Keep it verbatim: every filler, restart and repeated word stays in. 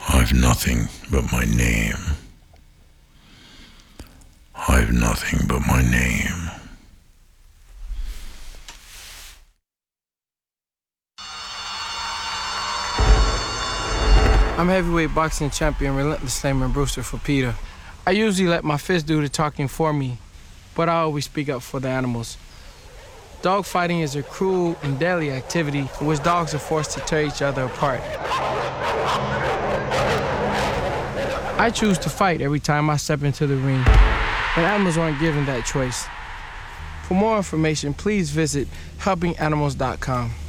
I've nothing but my name. I've nothing but my name. I'm heavyweight boxing champion Relentless Slammer Brewster for PETA. I usually let my fist do the talking for me, but I always speak up for the animals. Dogfighting is a cruel and deadly activity in which dogs are forced to tear each other apart. I choose to fight every time I step into the ring, and animals aren't given that choice. For more information, please visit helping animals dot com.